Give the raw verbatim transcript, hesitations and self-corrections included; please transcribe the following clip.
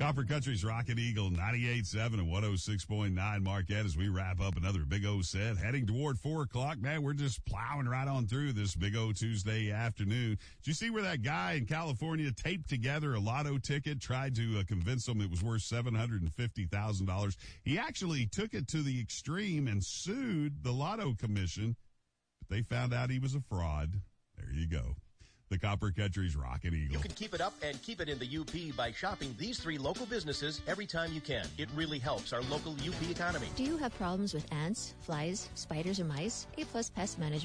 Copper Country's Rocket Eagle ninety-eight point seven and one oh six point nine Marquette as we wrap up another Big O set. Heading toward four o'clock, man, we're just plowing right on through this Big O Tuesday afternoon. Did you see where that guy in California taped together a lotto ticket, tried to uh, convince them it was worth seven hundred fifty thousand dollars? He actually took it to the extreme and sued the Lotto Commission, but they found out he was a fraud. There you go. The Copper Country's Rocket Eagle. You can keep it up and keep it in the U P by shopping these three local businesses every time you can. It really helps our local U P economy. Do you have problems with ants, flies, spiders, or mice? A Plus Pest Management